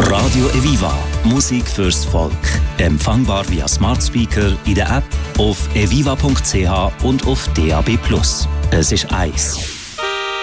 Radio Eviva. Musik fürs Volk. Empfangbar via Smart Speaker in der App, auf eviva.ch und auf DAB+. Es ist eins.